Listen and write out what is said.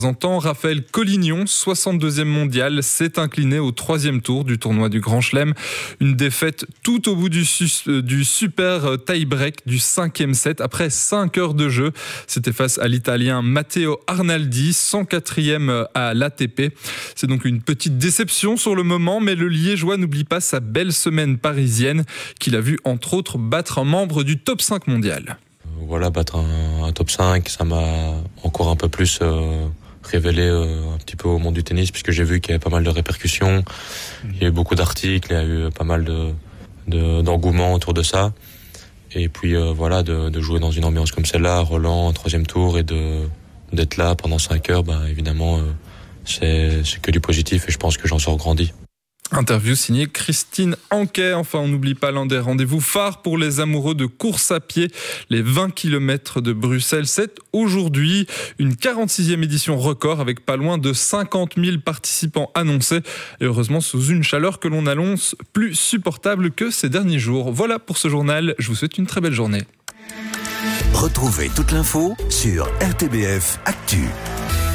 Raphaël Collignon, 62e mondial, s'est incliné au 3e tour du tournoi du Grand Chelem. Une défaite tout au bout du super tie-break du 5e set après 5 heures de jeu. C'était face à l'Italien Matteo Arnaldi, 104e à l'ATP. C'est donc une petite déception sur le moment, mais le Liégeois n'oublie pas sa belle semaine parisienne qu'il a vu entre autres battre un membre du top 5 mondial. Voilà, battre un top 5, ça m'a encore un peu plus révélé un petit peu au monde du tennis, puisque j'ai vu qu'il y avait pas mal de répercussions, il y a eu beaucoup d'articles, il y a eu pas mal d'engouement autour de ça. Et puis voilà, de jouer dans une ambiance comme celle-là, Roland, 3e tour, et d'être là pendant 5 heures, évidemment, c'est que du positif, et je pense que j'en sors grandi. Interview signée Christine Anquet. Enfin, on n'oublie pas l'un des rendez-vous phares pour les amoureux de course à pied. Les 20 km de Bruxelles, c'est aujourd'hui une 46e édition record avec pas loin de 50 000 participants annoncés. Et heureusement, sous une chaleur que l'on annonce plus supportable que ces derniers jours. Voilà pour ce journal. Je vous souhaite une très belle journée. Retrouvez toute l'info sur RTBF Actu.